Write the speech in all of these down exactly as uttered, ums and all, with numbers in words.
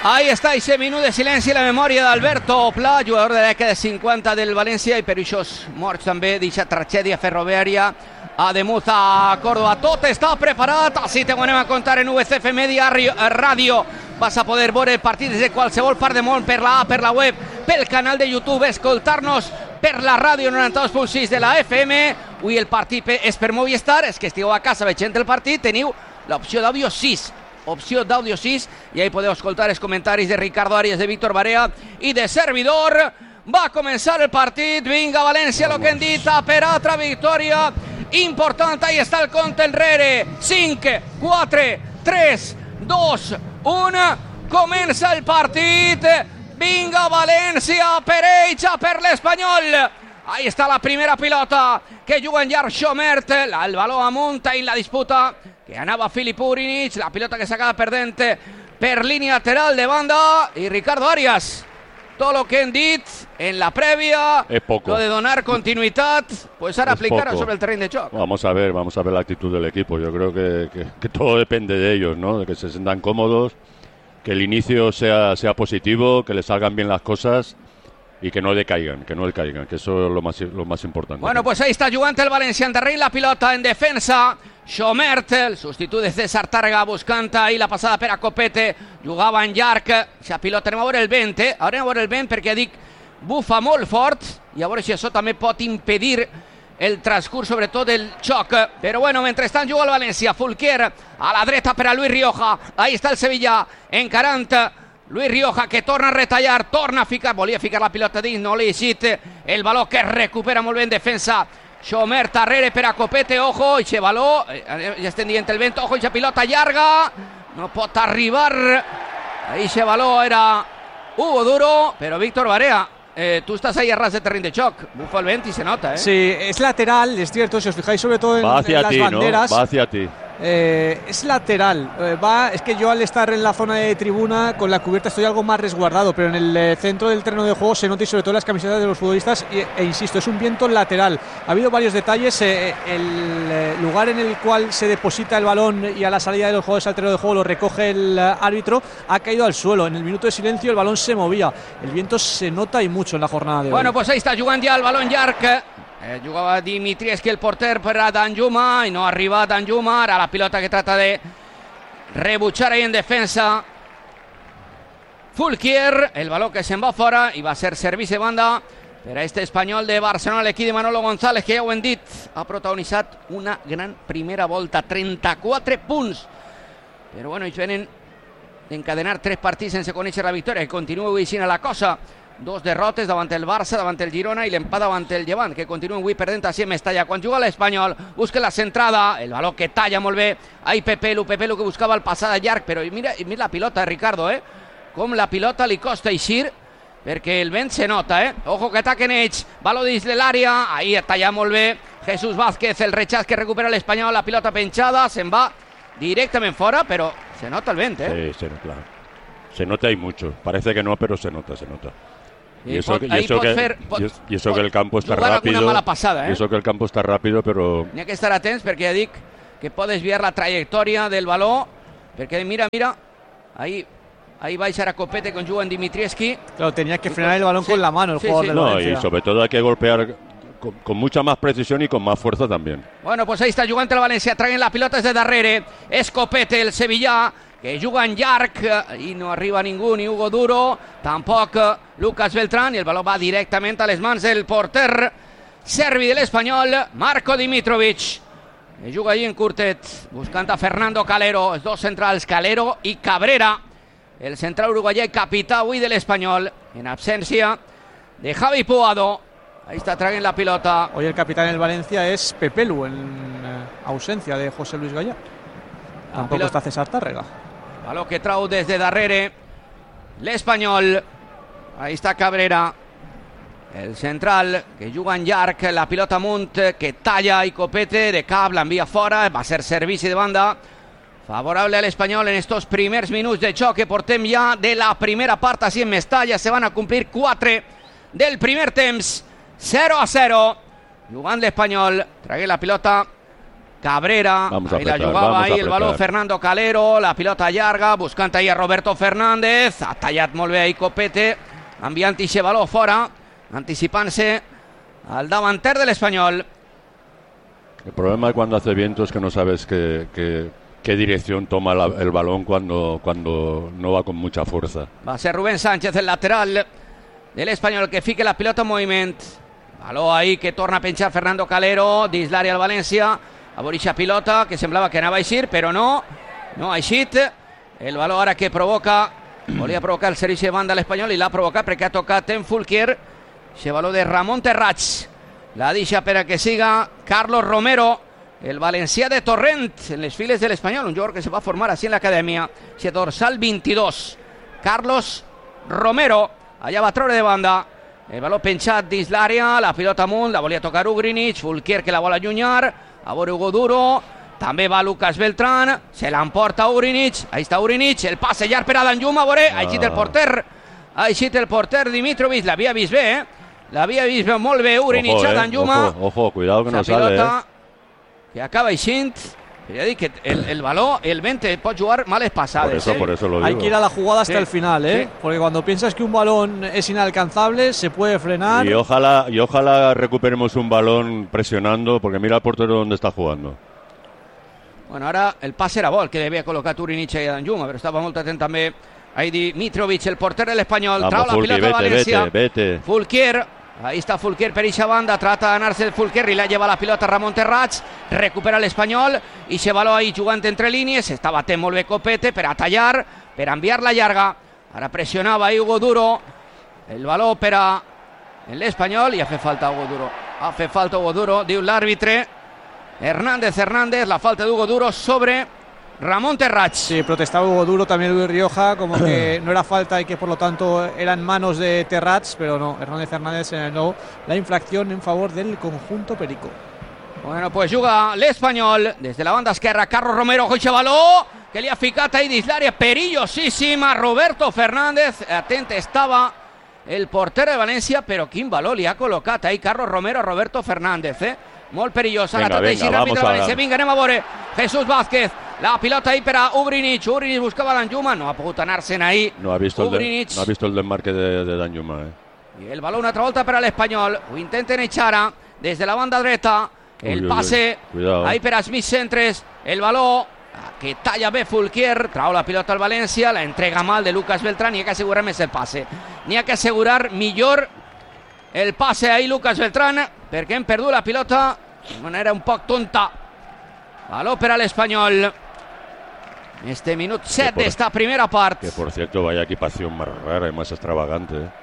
Ahí està aquest minut de silenci a la memòria d'Alberto Pla, jugador de la dècada de cinquanta del València, i per això morts també d'aquesta tragèdia ferroviària a Demuz, a Córdoba. Tot està preparat, així t'ho anem a contar en U C F Media Ràdio. Vas a poder veure el partit des de qualsevol part del món, per la A, per la web, pel canal de YouTube, escoltar-nos per la ràdio noranta-dos punt sis de la F M. Avui el partit és per Movistar, és que estigueu a casa veient el partit, teniu l'opció d'àudio sis. Opció d'àudio sis, i ahí podeu escoltar els comentaris de Ricardo Arias, de Víctor Barea i de servidor. Va a començar el partit, vinga València, lo que hem dit, per altra victòria important. Ahí està el compte enrere, cinc, quatre, tres, dos, un, comença el partit, vinga València, per ells, per l'Espanyol. Ahí està la primera pilota que juga en llarg Chomert, el baló amunt en la disputa que anava Filip Urinic, la pilota que s'acaba perdent per línia lateral de banda, y Ricardo Arias, todo lo que hem dit en la prèvia, lo de donar continuïtat, pues ahora aplicar sobre el terreno de choque. Vamos a ver, vamos a ver la actitud del equipo. Yo creo que, que, que todo depende de ellos, ¿no? De que se sientan cómodos, que el inicio sea, sea positivo, que les salgan bien las cosas y que no decaigan, que no decaigan, que eso es lo más, lo más importante. Bueno, pues ahí está jugant el València, endarrere la pilota en defensa, Chomert, el substitut de César Tàrrega, buscant ahí la passada per a Copete, jugava en llarg, la pilota, anem a veure el vent, eh? Anem a veure el vent perquè dic, bufa molt fort, i a veure si això també pot impedir el transcurs, sobretot el xoc. Però bueno, mentrestant juga el València, Fulquier a la dreta per a Luis Rioja, ahí està el Sevilla, encarant Luis Rioja, que torna a retallar, torna a ficar, volia ficar la pilota dins, no li eixit, el baló que recupera molt bé en defensa Chomert, darrere per a Copete, ojo, i se baló, ja estem dient el vent, ojo, i se pilota llarga, no pot arribar, ahí se baló era Hugo Duro, però Víctor Barea, eh, tú estás ahí a ras de terreno de choc, bufa el vent y se nota, ¿eh? Sí, es lateral, es cierto, si os fijáis sobre todo en, va hacia en las ti, banderas. ¿no? Va hacia ti. Eh, es lateral, eh, va, es que yo al estar en la zona de tribuna con la cubierta estoy algo más resguardado, pero en el eh, centro del terreno de juego se nota, y sobre todo en las camisetas de los futbolistas, y, e insisto, es un viento lateral. Ha habido varios detalles, eh, el eh, lugar en el cual se deposita el balón y a la salida de los jugadores al terreno de juego lo recoge el eh, árbitro, ha caído al suelo. En el minuto de silencio el balón se movía, el viento se nota y mucho en la jornada de hoy. Bueno, pues ahí está jugant ja el balón llarg. Eh, jugava Dimitrievski, el porter, per a Danjuma, i no arriba Danjuma. Ara la pilota que trata de rebutjar ahí en defensa Fulquier, el baló que se'n va fora i va ser servici de banda per a este espanyol de Barcelona, l'equip de Manolo González, que ja ho hem dit, ha protagonitzat una gran primera volta, trenta-quatre punts, però bueno, ells venen d'encadenar tres partits sense conèixer la victòria, que continua avui així la cosa. Dos derrotes davant el Barça, davant el Girona i l'empat davant el Llevant, que continuen avui perdent així en Mestalla. Quan juga l'Espanyol, busca la centrada, el baló que talla molt bé, ahí Pepelu, Pepelu que buscava el passada llarg, però mira, mira la pilota, Ricardo, eh? Com la pilota li costa eixir, perquè el vent se nota, eh? Ojo que ataquen ells, baló dins de l'àrea, ahí talla molt bé, Jesús Vázquez, el rechaç que recupera l'Espanyol, la pilota penjada, se'n va directament fora, però se nota el vent, eh? Sí, se nota, se nota y mucho, parece que no, pero se nota, se nota. Y eso, pot, y eso, que, fer, pot, y eso, y eso que el campo está jugar rápido, mala passada, eh? y eso que el campo está rápido, pero n'hi ha que estar atents perquè ja dic que pot desviar la trajectòria del baló, perquè mira, mira, ahí, ahí va a echar a Copete con Juan Dimitrievski. Claro, tenía que frenar el balón sí, con la mano el sí, jugador sí. del no, Valencia. Y sobre todo hay que golpear con, con mucha más precisión y con más fuerza también. Bueno, pues ahí está jugant el València, traen la pilota des de darrere, és Copete, el Sevillà, que juga en llarg i no arriba ningú, ni Hugo Duro, tampoc Lucas Beltrán, i el baló va directament a les mans del porter serbi de l'Espanyol, Marco Dimitrovic, que juga allí en curtet, buscant a Fernando Calero, els dos centrals, Calero i Cabrera, el central uruguaià i capità avui de l'Espanyol, en absència de Javi Puado. Ahí está, traen la pilota. Hoy el capitán del Valencia es Pepelu, en eh, ausencia de José Luis Gallá. Tampoco está César Tàrrega. Baló que trau des de darrere l'Espanyol. Ahí està Cabrera, el central que juga en llarg, la pilota amunt, que talla i Copete de cap, l'envia fora, va ser servici de banda favorable a l'Espanyol en estos primers minuts de xoc que portem ja de la primera part així en Mestalla. Se van a complir quatre del primer temps, zero a zero, jugant l'Espanyol, tragué la pilota Cabrera, vamos a ahí apretar, la jugaba vamos a ahí el apretar. balón Fernando Calero, la pilota llarga, buscant ahí a Roberto Fernández, ha tallat molt bé ahí Copete, enviant ixe baló fora, anticipant-se al davanter de l'Espanyol. El problema de cuando hace viento es que no sabes qué, qué, qué dirección toma la, el balón cuando, cuando no va con mucha fuerza. Va a ser Rubén Sánchez, el lateral del Espanyol, que fique la pilota en moviment. Baló ahí que torna a penjar Fernando Calero, dins l'àrea al València, a Borixa pilota, que semblava que anava a eixir, però no, no ha eixit. El baló ara que provoca, volia provocar el servici de banda a l'Espanyol i l'ha provocat perquè ha tocat en Fulquier. Ese baló de Ramon Terrats. La deixa per a que siga Carlos Romero, el valencià de Torrent, en les files de l'Espanyol, un jugador que se va formar así en l'acadèmia. Ese dorsal veintidós, Carlos Romero, allà va treure de banda. El baló penjat dins l'àrea, la pilota amunt, la volia tocar Ugrinic, Fulquier que la vol allunyar, a veure Hugo Duro, també va Lucas Beltrán, se l'emporta Ugrinic, ahí està Ugrinic, el passe llarg per a Danjuma, a veure, ha eixit el porter, ha eixit el porter Dimitrovic, l'havia vist bé, eh? L'havia vist molt bé Ugrinic ojo, a eh, Danjuma. Ojo, ojo, cuidado que la no sale, pilota eh. que acaba eixint. Ja dic que el, el baló, el vento pot jugar males pasades. Por eso, ¿eh? por eso lo digo. Hay que ir a la jugada hasta Sí, el final, ¿eh? sí. Porque cuando piensas que un balón es inalcanzable, se puede frenar. Y ojalá, y ojalá recuperemos un balón presionando, porque mira el portero donde está jugando. Bueno, ara el pas era bo, el que devia col·locar Ugrinic i Danjuma, però estava molt atent també ahí Dimitrovic, el porter de l'Espanyol. Vamos, Trau la Fulqui, pilota a vete, València. vete, vete. Fulquier, ahí está Fulquier per eixa banda, trata d'anar-se el Fulquier i la lleva la pilota Ramon Terrats, recupera l'Espanyol i se baló ahí jugant entre línies, està batent molt bé Copete per a tallar, per a enviar la llarga. Ara pressionava ahí Hugo Duro, el baló per a l'Espanyol i ha fet falta Hugo Duro. Ha fet falta Hugo Duro, diu l'àrbitre. Hernández Hernández, la falta de Hugo Duro sobre Ramón Terrats. Sí, protestaba Hugo Duro, también Luis Rioja, como que no era falta y que por lo tanto eran manos de Terrats, pero no, Hernández Hernández señaló la infracción en favor del conjunto perico. Bueno, pues juga l'Espanyol des de la banda esquerra, Carlos Romero, coixa baló, que li ha ficat ahí dins l'àrea, perillosíssima, Roberto Fernández, atent estava el porter de València, però quin baló li ha col·locat ahí Carlos Romero a Roberto Fernández, eh? Molt perillós, ara Venga, tot venga, així ràpid de vamos a- València, vinga, anem a veure, Jesús Vázquez, la pilota ahí per a Ugrinic, Ugrinic buscava Danjuma, no ha pogut anar-se'n ahí, No ha visto el, de- Ugrinic. no ha visto el desmarque de, de Danjuma, eh. I el baló una altra volta per a l'Espanyol, ho intenten echar ara, des de la banda dreta, el Uy, uy, passe, uy, cuidado. ahí per a Smith Centres, el baló, que talla bé Fulquier, trau la pilota al València, la entrega mal de Lucas Beltrán, n'hi ha que assegurar més el passe, n'hi ha que assegurar millor el passe ahí Lucas Beltrán, perquè hem perdut la pilota de manera un poc tonta. Baló per a l'Espanyol. Este minut set por- d'esta primera part. Que por cierto, vaya equipación más rara y más extravagante, eh.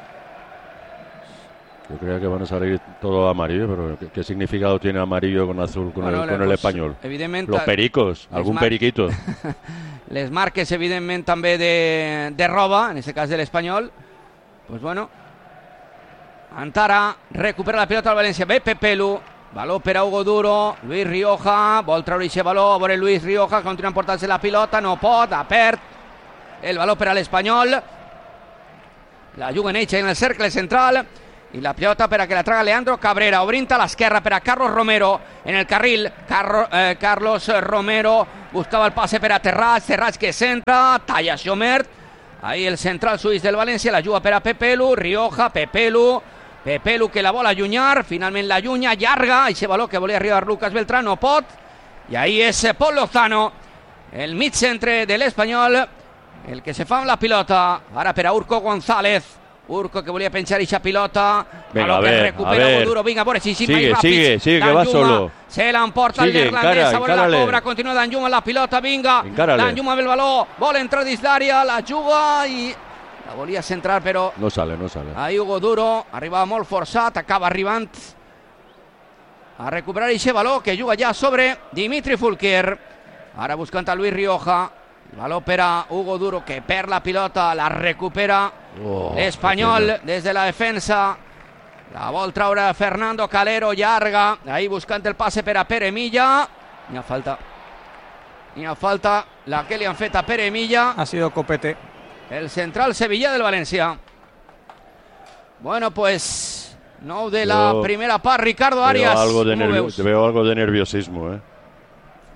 Yo creía que van a salir todo amarillo, pero ¿qué, qué significado tiene amarillo con azul con, Bueno, el, con pues, el Español? evidentment, Los pericos, les algún mar- periquito. Les marques, evidentment, també de, de roba, en aquest cas de l'Espanyol. Pues bueno, Antara recupera la pilota al València. Bé Pepelu, baló per a Hugo Duro, Luis Rioja, vol treure aquest baló, a veure Luis Rioja, continua emportant-se la pilota, no pot, ha perd el baló per a l'Espanyol. La juguen ells en el cercle central i la pilota per a que la traga Leandro Cabrera, obrint a l'esquerra per a Carlos Romero en el carril. Carro, eh, Carlos Romero buscava el passe per a Terrats, Terrats que centra, talla Xomert, ahí el central suís del València, la juga per a Pepelu, Rioja, Pepelu, Pepelu que la vol allunyar, finalment la allunya, llarga, i ese baló que volia arribar Lucas Beltrán no pot, i ahí és Pol Lozano, el mig centre de l'Espanyol, el que se fa amb la pilota, ara per a Urco González, Urco que volia penjar eixa pilota, Venga, baló a que ver, recupera a ver. molt duro, vinga, a veure si sí, Sigue, més ràpid. sigue, sigue, que va Danjuma solo. se l'emporta el Sigue, neerlandès, encara, a veure la encárale. cobra, continua Danjuma la pilota, vinga, Encárale. Danjuma amb el baló, vol entrar dins l'àrea, la juga i la volia centrar, però No sale, no sale. ahí Hugo Duro, arribava molt forçat, acaba arribant a recuperar aquest baló que juga ja sobre Dimitri Fulquier. Ara buscant a Luis Rioja, el baló per a Hugo Duro que perd la pilota, la recupera Oh, l'Espanyol des de la defensa. La vol traure Fernando Calero, llarga, ahí buscant el passe per a Pere Milla. N'hi ha falta. N'hi ha falta la que li han fet a Pere Milla. Ha sido Copete. El central Sevilla del Valencia. Bueno, pues nou de la Yo primera part, Ricardo Veo Arias. algo, de ¿cómo nervio- veus? veo algo de nerviosismo, eh.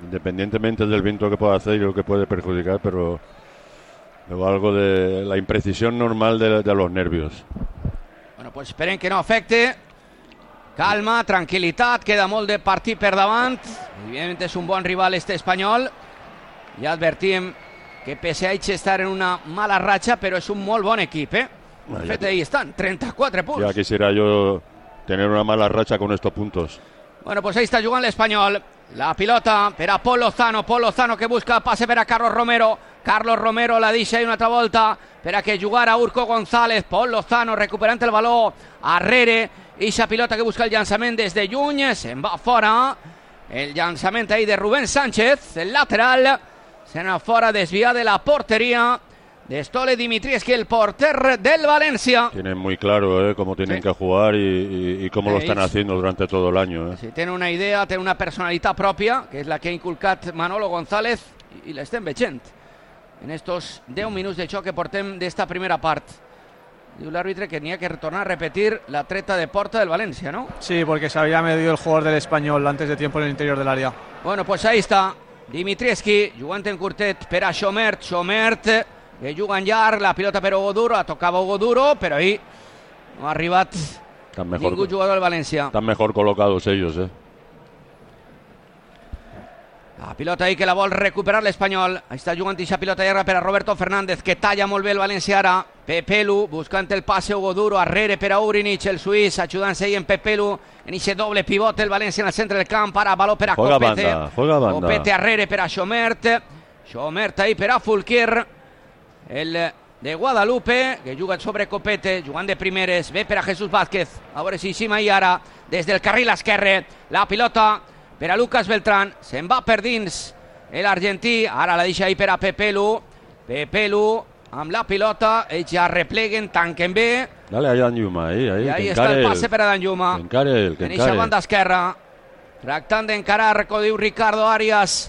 independientemente del viento que pueda hacer y lo que puede perjudicar, pero luego algo de la imprecisión normal de, de los nervios. Bueno, pues esperen que no afecte. Calma, tranquilitat, queda molt de partit per davant. Evidentment és un bon rival este espanyol. Ja advertim que pese a estar en una mala racha, però és un molt bon equip, eh? De fet, ahí estan, treinta-quatre punts. Ya quisiera yo tener una mala racha con estos puntos. Bueno, pues ahí está jugant l'Espanyol. La pilota per a Pol Lozano. Pol Lozano que busca el passe per a Carlos Romero. Carlos Romero la deixa ahí una altra volta per a que jugara Urco González. Pol Lozano recuperant el valor arrere. Ixa pilota que busca el llançament des de lluny, se'n va fora. El llançament ahí de Rubén Sánchez, el lateral, se'n va fora, desviat de la porteria de Stole Dimitrievski, el porter del Valencia. Tienen muy claro eh, cómo tienen sí. que jugar y, y, y cómo lo están haciendo durante todo el año. Eh. Sí, tiene una idea, tiene una personalitat pròpia, que és la que ha inculcat Manolo González, i l'estem veient en estos deu minuts de xoc que portem d'esta primera part. Diu l'àrbitre que tenía que retornar a repetir la treta de porta del Valencia, ¿no? Sí, porque se había medido el jugador del Español antes de tiempo en el interior del área. Bueno, pues ahí está Dimitrievski, jugant en curtet per a Xomert. Xomert, que juga en llarg, la pilota per Hugo Duro, la tocava Hugo Duro, però ahí no ha arribat mejor, ningún jugador del Valencia. Están mejor colocados ellos, ¿eh? La pilota ahí que la vol recuperar l'Espanyol. Ahí està jugant ixa pilota llarga per a Roberto Fernández, que talla molt bé el València ara. Pepelu buscant el passe Hugo Duro, arrere per a Urinic, el suís, ajudant-se ahí en Pepelu, en ixe doble pivote el València en el centre del camp, ara valor per a juega Copete. Banda, juega banda. Copete arrere per a Xomert. Xomert ahí per a Fulquier, el de Guadalupe, que juga sobre Copete, jugant de primeres, ve per a Jesús Vázquez. A veure si Xima i ara, des del carril esquerre, la pilota per a Lucas Beltrán, se'n va per dins l'argentí, ara la deixa ahí per a Pepelu. Pepelu amb la pilota, ells ja repleguen, tanquen bé. Dale a Danjuma, ahí, ahí. I ahí està el passe per a Danjuma. Que encare el, que en eixa banda esquerra, tractant d'encarar, com diu Ricardo Arias,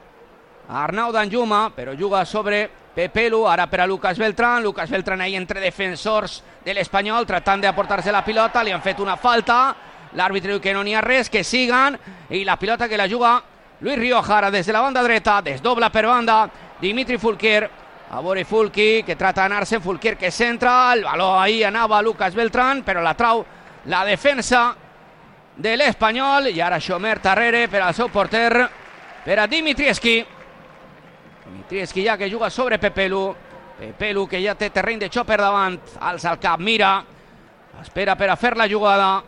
Arnau Danjuma, però juga sobre Pepelu, ara per a Lucas Beltrán. Lucas Beltrán ahí entre defensors de l'Espanyol, tratant d'aportar-se la pilota, li han fet una falta. L'àrbitre diu que no n'hi ha res, que siguen, i la pilota que la juga Luis Rioja ara des de la banda dreta, desdobla per banda Dimitri Fulquier, a veure Fulqui que trata d'anar-se, Fulquier que centra, el valor ahí anava Lucas Beltrán, però la trau la defensa de l'Espanyol, i ara Xomert darrere per al seu porter, per a Dimitrievski. Dimitrievski ja que juga sobre Pepelu, Pepelu que ja té terreny de xoc per davant, alça el cap, mira, espera per a fer la jugada.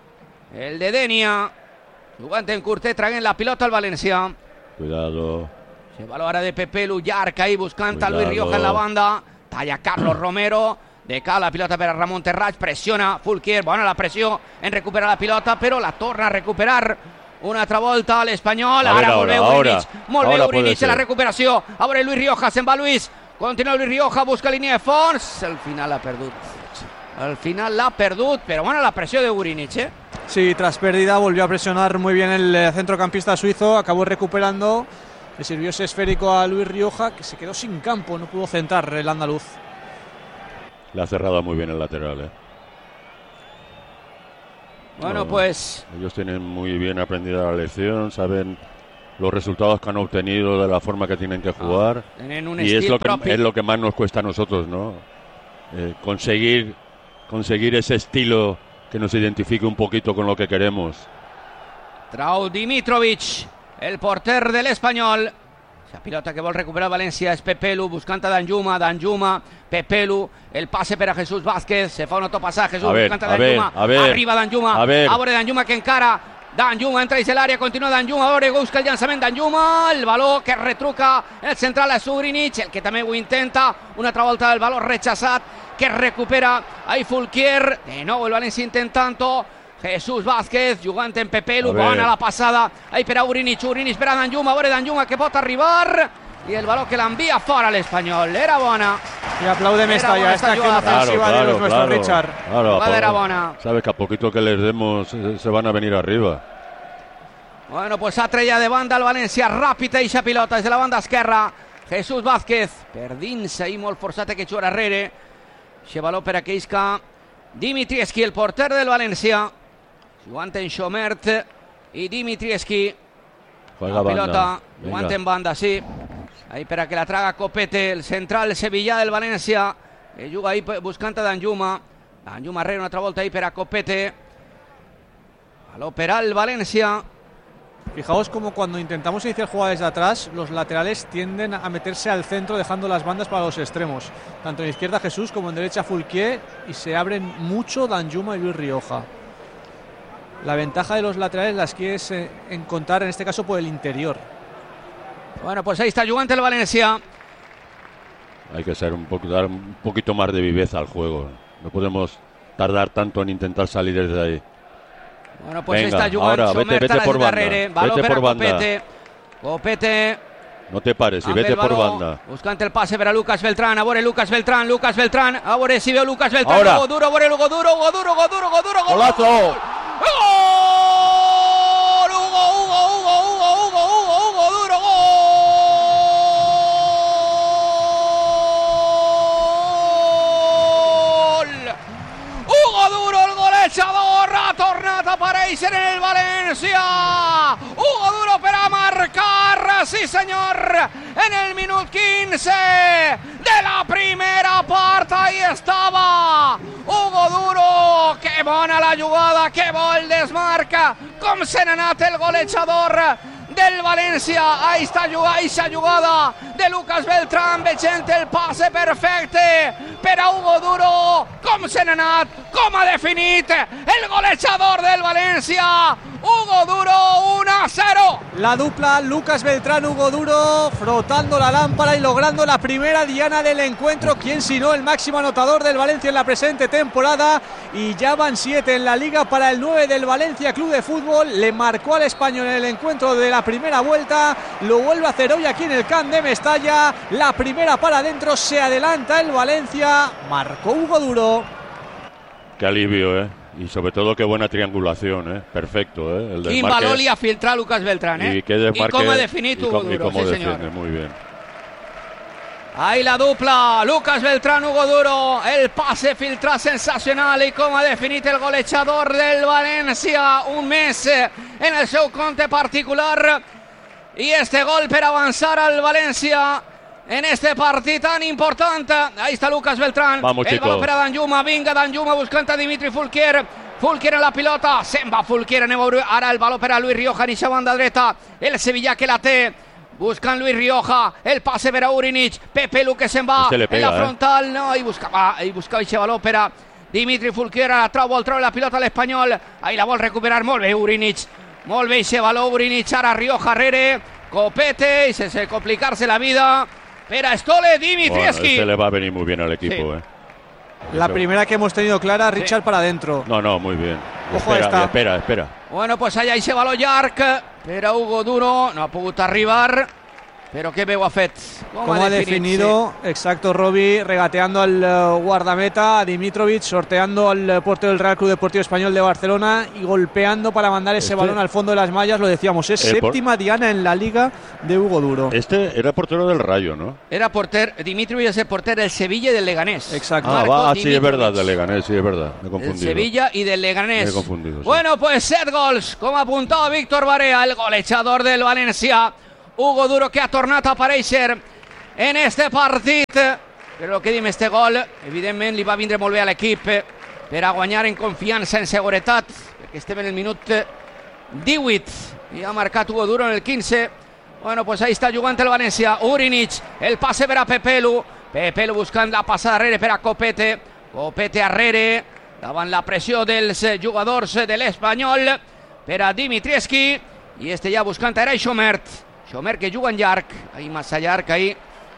El de Denia, jugant en curtet, traient la pilota al València. Cuidado. Se valor ara de Pepelu, llarg ahí buscant a Luis Rioja en la banda. Talla Carlos Romero, de cara la pilota per a Ramon Terrats, pressiona Fulquier, bona la pressió en recuperar la pilota, però la torna a recuperar una altra volta l'Espanyol. Ara molt bé Urinic, molt bé Urinic en la recuperació. A veure Luis Rioja, se'n va Luis, continua Luis Rioja, busca línia de fons, al final l'ha perdut. Al final l'ha perdut, però bona la pressió de Urinic, eh? Sí, tras pérdida volvió a presionar muy bien el centrocampista suizo, acabó recuperando, le sirvió ese esférico a Luis Rioja, que se quedó sin campo, no pudo centrar el andaluz. Le ha cerrado muy bien el lateral, ¿eh? Bueno, no, pues... Ellos tienen muy bien aprendida la lección, saben los resultados que han obtenido de la forma que tienen que jugar. Ah, tienen un y es lo, propio. que, es lo que más nos cuesta a nosotros, ¿no? Eh, conseguir, conseguir ese estilo que nos identifique un poquito con lo que queremos. Trau Dimitrovic, el porter de l'Espanyol. La pilota que vol recuperar València és Pepelu, buscant a Danjuma, Danjuma, Pepelu, el passe per a Jesús Vázquez, se fa un autopassat, Jesús buscant a Danjuma, a ver, arriba Danjuma, a, ver. a veure Danjuma que encara, Danjuma entra dins l'àrea, continua Danjuma, a veure, busca el llançament Danjuma, el valor que retruca el central a Urinic, el que també ho intenta, una altra volta el valor rechaçat, que recupera ahí Fulquier, de nou el València intentant-ho, Jesús Vázquez jugant en Pepelu, bona la passada ahí per a Urinic, Urinic per a Danjuma, a veure Danjuma que pot arribar, i el valor que l'envia fora l'Espanyol, era bona. Y aplaude Mestalla, esta acción ofensiva claro, de los nuestros, claro, Richard. Claro, la era bona. Sabes que a poquito que les demos se van a venir arriba. Bueno, pues ha trella de banda el València, ràpid eixa pilota des de la banda esquerra, Jesús Vázquez, per dins ahí molt forçat que juga darrere, eixe valor per a que isca Dimitrievski, el porter del València, jugant en Xomert i Dimitrievski. Juega la pilota, banda. guante en banda, sí. Ahí para que la traga Copete, el central Sevilla del València. Que juga ahí buscant a Danjuma. Danjuma rere una altra volta ahí per a Copete. A l'operar el València. Fijaos como cuando intentamos iniciar jugadas de atrás, los laterales tienden a meterse al centro dejando las bandas para los extremos. Tanto en izquierda Jesús como en derecha Fulquier, y se abren mucho Danjuma y Luis Rioja. La ventaja de los laterales las quieres eh, encontrar en este caso por el interior. Bueno, pues ahí está jugant el València. Hay que ser un poco, dar un poquito más de viveza al juego. No podemos tardar tanto en intentar salir desde ahí. Bueno, pues Venga, está jugant ahora, vete, vete por banda. Baló Vete per a por banda. Copete. Copete. No te pares y amb vete el por baló, banda. buscant el passe per a Lucas Beltrán. A veure Lucas Beltrán, Lucas Beltrán. A veure si veu Lucas Beltrán. Ahora. Hugo Duro, a veure Hugo Duro, Hugo Duro, Hugo Duro, Hugo Duro. ¡Golazo! ¡Gol! Hugo, Hugo, Hugo, Hugo, Hugo, Hugo, Hugo Duro, gol. Hugo Duro, el golejador, ha tornat a aparèixer en el València. Hugo Duro per a marcar, sí senyor, en el minut quinze de la primera part. Ahí estava Hugo Duro. Que bona la jugada, que bo el desmarca, com se n'ha anat el golejador del València. Ahí està aquesta jugada de Lucas Beltrán, veient el passe perfecte per a Hugo Duro. Com se n'ha anat, com ha definit el golejador del València. Hugo Duro, uno a cero. La dupla Lucas Beltrán, Hugo Duro, frotando la lámpara y logrando la primera diana del encuentro. ¿Quién sino el máximo anotador del Valencia en la presente temporada? Y ya van siete en la liga para el nueve del Valencia Club de Fútbol. Le marcó al Español en el encuentro de la primera vuelta. Lo vuelve a hacer hoy aquí en el Camp de Mestalla. La primera para adentro, se adelanta el Valencia. Marcó Hugo Duro. Qué alivio, ¿eh? Y sobre todo qué buena triangulación, ¿eh? Perfecto, ¿eh? El Quin valor li ha filtrat Lucas Beltrán, ¿eh? Y, qué desmarque, I com ha definit Hugo Duro, y cómo sí defiende, señor. muy bien. Ahí la dupla, Lucas Beltrán, Hugo Duro, el pase filtra sensacional i com ha definit el golejador del València, un mes en el seu compte particular, i este gol per avançar al València en este partit tan important. Ahí está Lucas Beltrán. Vamos, el chicos. baló per a Danjuma, vinga Danjuma buscant a Dimitri Fulquier. Fulquier en la pilota, se'n va Fulquier, anem a veure ara el baló per a Luis Rioja, en eixa banda dreta, el Sevilla que la té, buscant Luis Rioja, el passe per a Urinic, Pepe Lu que se'n va, este le pega, en la frontal, eh? no, i buscava, i buscava eixe baló per a Dimitri Fulquier, a la trau, vol treure la pilota a l'Espanyol, ahí la vol recuperar, molt bé Urinic, molt bé eixe baló, Urinic, ara Rioja rere, Copete, i sense complicar-se la vida, per a Stole Dimitrievski. Bueno, este le va a venir muy bien al equipo, Sí. ¿eh? La Eso. primera que hemos tenido clara, Richard para adentro. No, no, muy bien. Ojo a espera, esta. espera, espera. Bueno, pues allà eixe baló llarg per a Hugo Duro, no ha pogut arribar, però que bé ho ha fet. Com, Como ha definido, sí. exacto, Robbie, regateando al uh, guardameta, a Dimitrovic, sorteando al uh, portero del Real Club Deportivo Español de Barcelona y golpeando para mandar ese Este- balón al fondo de las mallas. Lo decíamos, es El por- séptima diana en la liga de Hugo Duro. Este era portero del Rayo, ¿no? Era porter, Dimitrovic és el porter del Sevilla i del Leganés. Exacto. Ah, Marco va, ah, sí, es Dimitrovic. verdad, del Leganés, sí, es verdad. Me he Del confundido. Sevilla y del Leganés. Me he confundido, sí. Bueno, pues set gols, com apuntava Víctor Barea, el golejador del València. Hugo Duro que ha tornat a aparèixer en este partit. Però el que dim, este gol, evidentment, li va vindre molt bé a l'equip per a guanyar en confiança, en seguretat, perquè estem en el minut divuit i ha marcat Hugo Duro en el quinze. Bueno, pues ahí està jugant el València. Urinic, el passe per a Pepelu. Pepelu buscant la passada arrere per a Copete. Copete arrere, davant la pressió dels jugadors de l'Espanyol, per a Dimitrievski. I este ja buscant era Xomert. Xomert que juga en llarg, ahí massa llarg, ahí.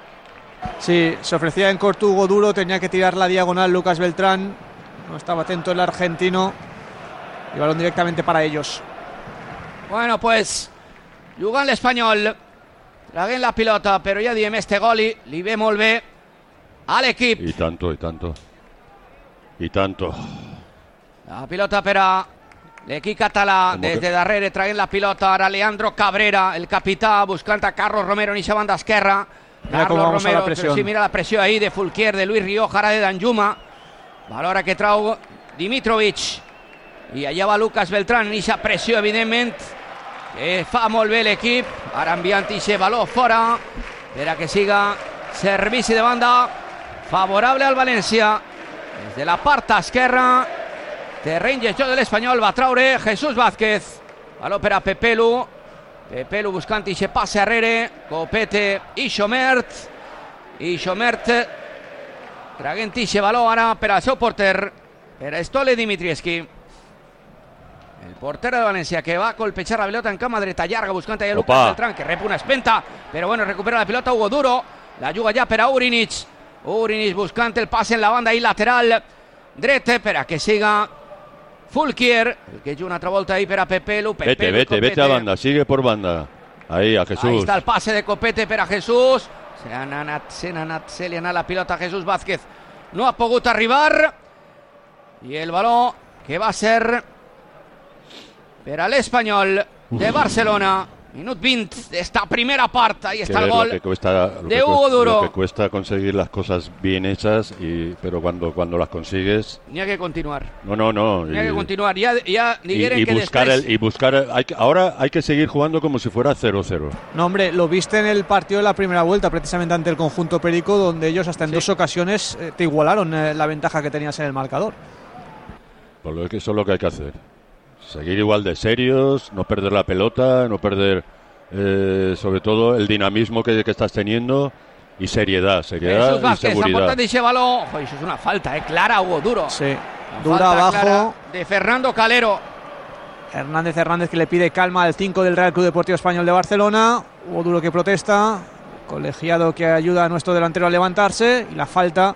Sí, se ofrecía en corto Hugo Duro, tenía que tirar la diagonal Lucas Beltrán. No estaba atento el argentino. Y balón directamente para ellos. Bueno, pues, jugant l'Espanyol, traguent la pilota, però ja diem, este gol li, li ve molt bé a l'equip. Y tanto, y tanto. Y tanto. La pilota per a l'equip català, Como des que- de darrere, traient la pilota, ara Leandro Cabrera, el capità, buscant a Carlos Romero en eixa banda esquerra. Mira cómo vamos a la però presión. sí, mira la pressió ahí de Fulquier, de Luis Rioja, ara de Danjuma. Valora que trau Dimitrovic. I allà va Lucas Beltrán en eixa pressió, evidentment, que fa molt bé l'equip. Ara enviant ixe baló fora per a que siga servici de banda favorable al València. Des de la part esquerra, terreny de joc de l'Espanyol, va traure Jesús Vázquez. Baló per a Pepelu. Pepelu buscant ixe passe arrere. Copete i Xomert. I Xomert traguent ixe baló ara per al seu porter, per a Stole Dimitrievski. El portero de València que va a colpejar la pelota en cama dreta llarga buscant allà Lucas Beltrán, que rep una espenta, però bueno, recupera la pelota Hugo Duro, la juga ja per a Urinic. Urinic buscant el passe en la banda i lateral dret per a que siga Fulquier, el que juga una altra volta ahí per a Pepelu. Pepelu vete, vete, vete a banda, sigue por banda. Ahí a Jesús. Ahí está el pase de Copete per a Jesús. Se n'ha anat, se n'ha anat, se li ha anat la pilota a Jesús Vázquez. No ha pogut arribar. I el baló que va ser per a l'Espanyol de Barcelona. Minut veinte de esta primera parte. Ahí está el gol lo que cuesta, lo de que Hugo cuesta, Duro. Lo que cuesta conseguir las cosas bien hechas, y, pero cuando, cuando las consigues... Ni hay que continuar. No, no, no. Ni hay que continuar. Ya, ya y, y que buscar después... el, y buscar el, hay que, ahora hay que seguir jugando como si fuera cero cero. No, hombre, lo viste en el partido de la primera vuelta, precisamente ante el conjunto perico, donde ellos hasta en sí. dos ocasiones eh, te igualaron eh, la ventaja que tenías en el marcador. Pues lo que, eso es lo que hay que hacer. Seguir igual de serios, no perder la pelota, no perder... Eh, sobre todo el dinamismo que, que estás teniendo y seriedad, seriedad y seguridad. Ese balón, Ojo, eso es una falta, eh, clara, Hugo Duro. Sí, una dura abajo de Fernando Calero. Hernández Hernández que le pide calma al cinco del Real Club Deportivo Español de Barcelona. Hugo Duro que protesta, colegiado que ayuda a nuestro delantero a levantarse, y la falta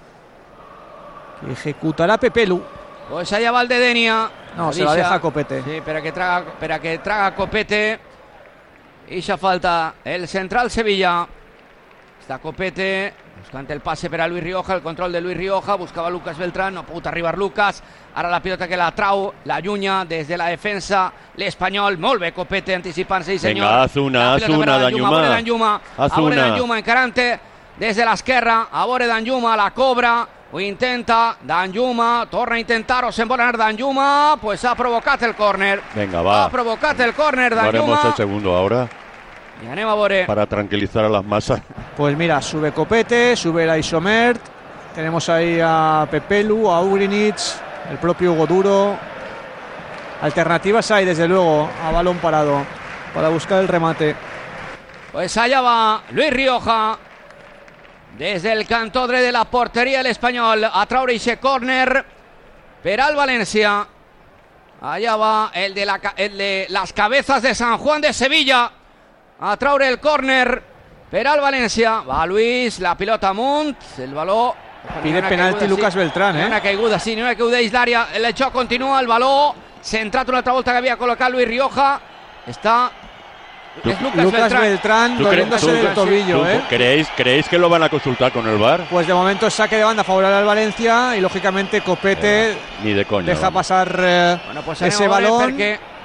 que ejecutará Pepelu. Pues allá va el de Denia. No, se la deja Copete. Sí, para que traga, para que traga Copete. Y ya falta el central Sevilla. Está Copete buscando el pase para Luis Rioja, el control de Luis Rioja, buscaba Lucas Beltrán, no pudo arribar Lucas. Ahora la pelota que la trau, la lluña desde la defensa, l'Espanyol, molt bé Copete anticipant-se, sí senyor. Venga, haz una, haz una, Danjuma. Danjuma, haz una. Danjuma encarante desde l'esquerra, a veure Danjuma, la cobra, ho intenta, Danjuma, torna a intentar-ho, se'n vol anar Danjuma, pues ha provocat el córner. Venga, va. Ha provocat el córner Danjuma. Haremos el segundo ahora. Y anem a veure. Para tranquilizar a las masas. Pues mira, sube Copete, sube la Isomert. Tenemos ahí a Pepelu, a Urinic, el propio Hugo Duro. Alternativas hay, desde luego, a balón parado para buscar el remate. Pues allá va Luis Rioja. Desde el cantó de la portería el Espanyol a traure ese córner per al València. Allá va el de, la, el de las cabezas de San Juan de Sevilla a traure el córner per al València. Va Luis, la pilota amunt, el baló. Pide penalti Lucas sí. Beltrán, eh? Una caiguda, sí, una caiguda d'àrea. El xoc continua, el baló centrat una altra volta que havia col·locat Luis Rioja. Está... Es Lucas, Lucas Beltrán, Beltrán doliéndose del tobillo. ¿tú, ¿eh? ¿creéis, ¿Creéis que lo van a consultar con el V A R? Pues de momento saque de banda favorable al Valencia y lógicamente Copete eh, ni de coña, deja vamos. pasar eh, bueno, pues ese balón.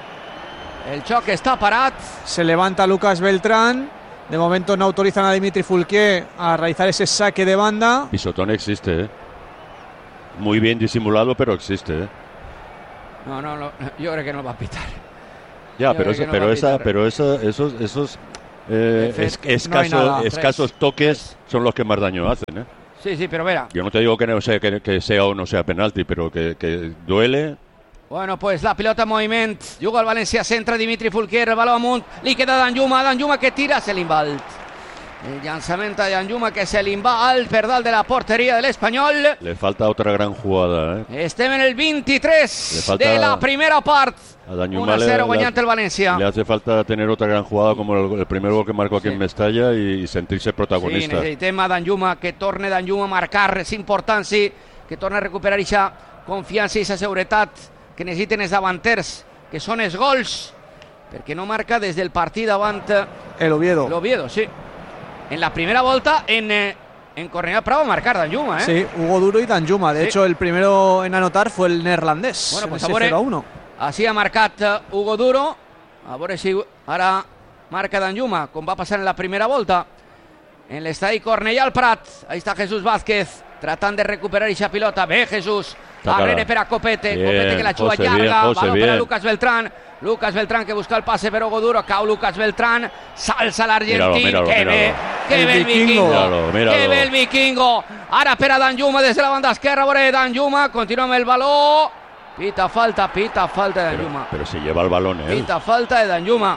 El xoc està parat. Se levanta Lucas Beltrán. De momento no autorizan a Dimitri Fulquier a realizar ese saque de banda. Pisotón existe, ¿eh? Muy bien disimulado, pero existe, ¿eh? No, no, no, yo creo que no va a pitar. Ya, pero, eso, no pero, esa, pero esa, esos, esos eh, es, escaso, no escasos toques son los que más daño hacen, ¿eh? Sí, sí, pero verá. Yo no te digo que, no sea, que, que sea o no sea penalti, pero que, que duele. Bueno, pues la pilota en moviment. Juga el València, centra Dimitri Fulquier, el baló amunt, li queda Danjuma, Danjuma que tira, se l'invalt. El llançament de Danjuma que se l'invalt per dalt de la porteria de l'Espanyol. Le falta otra gran jugada, ¿eh? Estem en el veintitrés de la primera part. uno a cero guanyant el València. Le hace falta tener otra gran jugada como el, el primer gol que marcó aquí sí. en Mestalla y, y sentirse protagonista. Sí, necessitem a Danjuma, que torne Danjuma a marcar, és important, sí, que torne a recuperar aquesta confiança i aquesta seguretat que necessiten els davanters, que són els gols, perquè no marca des del partit davant el Oviedo. El Oviedo, sí. En la primera volta en, eh, en Cornellà Prado marcar Danjuma, ¿eh? Sí, Hugo Duro y Danjuma. De sí. hecho, el primero en anotar fue el neerlandés. Bueno, pues ese cero a uno. Així ha marcat Hugo Duro. A veure si ara marca Danjuma, com va passar en la primera volta. En l'estadi Cornellà al Prat. Ahí está Jesús Vázquez. tratan de recuperar esa pilota. Ve Jesús, Sácala. Arrere per a Copete, Bien, Copete que la chuva José, llarga, bien, José, balón bien. para Lucas Beltrán, Lucas Beltrán que busca el pase pero Goduro, cau Lucas Beltrán, salsa l'argentín, Míralo, míralo, que míralo. ve, que El ve el vikingo. vikingo, Míralo, míralo. que ve el vikingo, ara per a Danjuma des de la banda esquerra, veure Danjuma, continua amb el baló, pita falta, pita falta de Pero, Danjuma, pero se lleva el balón él. pita falta de Danjuma.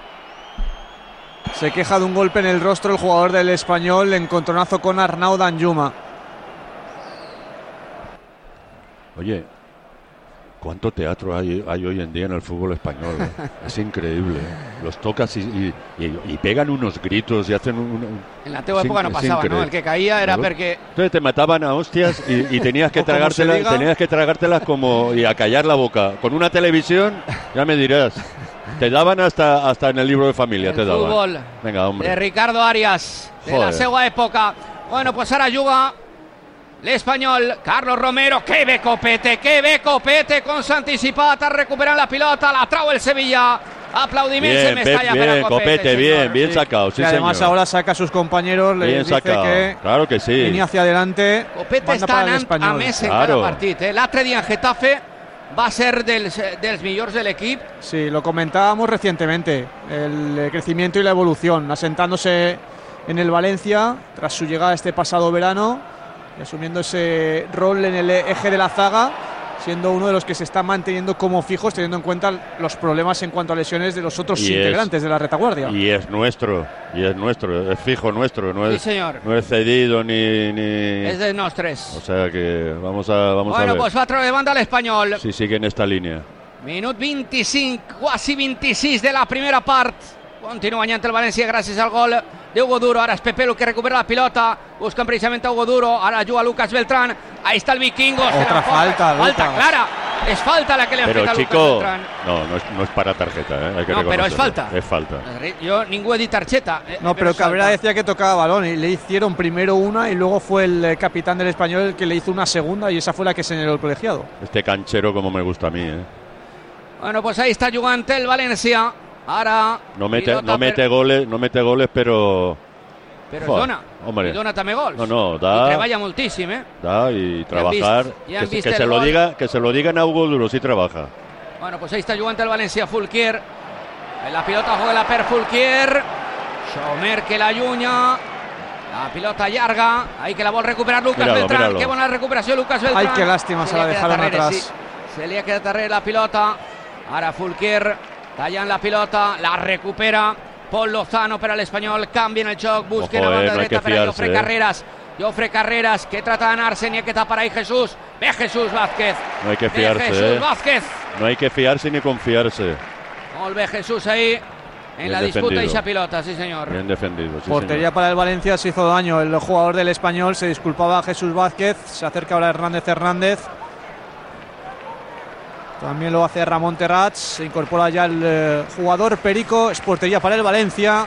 Se queja de un golpe en el rostro el jugador del Español, encontronazo con Arnau Danjuma. Oye, ¿cuánto teatro hay, hay hoy en día en el fútbol español? ¿eh? Es increíble. ¿eh? Los tocas y, y, y- y pegan unos gritos y hacen un... un- En la teva es època no in- es passava, no? increíble. El que caía era Claro. perquè Entonces te mataban a hostias y, y tenías que O como se tragártelas, diga. tenías que tragártelas como y a callar la boca. Con una televisión, ya me dirás. Te daban hasta hasta en el libro de familia, el te daban. fútbol Venga, de hombre. Ricardo Arias, de la Joder. seva època. Bueno, pues ara juga l'Espanyol, Carlos Romero, que bé Copete, que bé Copete, com s'ha anticipat, ha recuperat la pilota, la trau el Sevilla, aplaudiments Bien, en Mestalla Pep, per a bien, Copete, Copete, señor. bien, bien Sí. sacado, sí y además señor. ahora saca a sus compañeros, les Bien dice sacado, que claro que sí. línea hacia adelante, Copete banda està para el anant a Español. més en Claro. cada partit. Eh? L'altre dia en Getafe va ser dels, dels millors de l'equip. Sí, lo comentábamos recientemente, el eh, crecimiento y la evolución, asentándose en el Valencia tras su llegada este pasado verano, y asumiendo ese rol en el eje de la zaga, siendo uno de los que se está manteniendo como fijos, teniendo en cuenta los problemas en cuanto a lesiones de los otros Y es- integrantes de la retaguardia. Y es nuestro, y es nuestro, es fijo nuestro, no Sí, es, señor. no es cedido ni, ni... És dels nostres. O sea que vamos a, vamos Bueno, a ver pues va a treure de banda l'Espanyol. si sigue en esta línea. Minut vint-i-cinc, quasi vint-i-sis de la primera part. Continua guanyant el València gràcies al gol d'Hugo Duro. Ara és Pepe el que recupera la pilota. Buscan precisament a Hugo Duro. Ara juga Lucas Beltrán. Ahí está el vikingo. Se Otra la foca. falta, Falta Lucas. clara. Es falta la que le han Pero fet a Lucas chico, Beltrán. no, no es, no es para tarjeta, ¿eh? Hay que No, pero es reconocerlo. falta. Es falta. Jo ningú he dit targeta. eh, No, pero és Cabrera falta. decía que tocaba balón y le hicieron primero una y luego fue el eh, capitán del Español el que le hizo una segunda y esa fue la que señaló el colegiado. Este canchero como me gusta a mí, ¿eh? Bueno, pues ahí está jugant el València. Ara No mete, pilota no per- mete goles, no mete goles, pero Però Fua, dona. hombre. I dona també gols. No, no, I da- treballa moltíssim, eh? da y trabajar. vist- ja que han se- vist que, el se lo gol. diga, que se lo digan a Hugo Duro si trabaja. Bueno, pues ahí está jugant el València, Fulquier. En la pilota juega per Fulquier. Xomer que l'allunya. La pilota llarga. Ahí que la vol recuperar Lucas Míralo, Beltrán. míralo. Qué buena recuperació Lucas Beltrán. Ay, qué lástima, se li la ha quedat dejaron darrere, atrás. sí. Se li ha quedat darrere la pilota. Ara Fulquier tallant la pilota. La recupera Pol Lozano per a l'Espanyol. Canvien el joc. Busquen Ojo, a eh, banda no hay dreta que per a Jofre fiarse, eh. Carreras. Jofre Carreras que trata d'anar-se ni que tapar ahí Jesús. Ve Jesús Vázquez. No hay que Ve fiarse, Jesús ¿eh? Vázquez. No hay que fiarse ni confiarse. Molt bé Jesús ahí en Bien la disputa defendido. y esa pilota, sí señor. Bien defendido. Sí, Portería señor. para el Valencia, se hizo daño el jugador del Español, se disculpaba a Jesús Vázquez, se acerca ahora Hernández Hernández. También lo hace Ramón Terrats, se incorpora ya el eh, jugador Perico, es portería para el Valencia.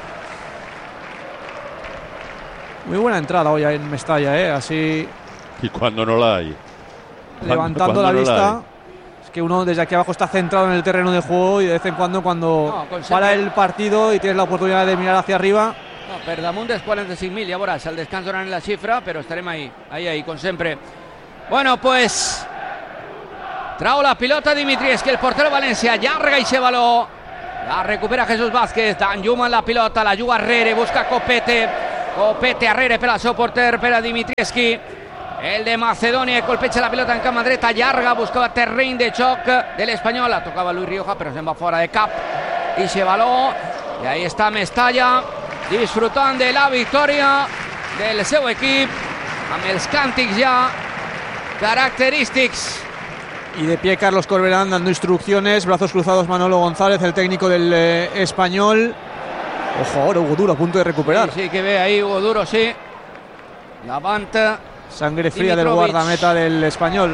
Muy buena entrada hoy en Mestalla, ¿eh? Así Y cuando no la hay. levantando cuando la no la vista. hay. Es que uno desde aquí abajo está centrado en el terreno de juego y de vez en cuando cuando No, con para siempre- el partido y tienes la oportunidad de mirar hacia arriba. No, per damunt dels quaranta-cinc mil, ja veuràs, al descans donaran la xifra, però estarem ahí, ahí, ahí, com sempre. Bueno, pues trau la pilota Dimitris, que el portero València llarga i se baló. La recupera Jesús Vázquez, Danjuma en la pilota, la juga Arrere, busca Copete. Copete Arrere per al seu porter, per a Dimitrievski. El de Macedònia colpeja la pilota en cama dreta, llarga, buscava terreny de xoc de l'Espanyol. La tocava Luis Rioja, però se'n va fora de cap. I se baló. I ahí està Mestalla, disfrutant de la victòria del seu equip, amb els càntics ja característics. Y de pie Carlos Corberán dando instrucciones, brazos cruzados Manolo González, el técnico del eh, Español. Ojo ahora Hugo Duro a punto de recuperar. Sí, sí que ve ahí Hugo Duro, sí. Levanta Sangre fría del Dimitrovic. guardameta del Español.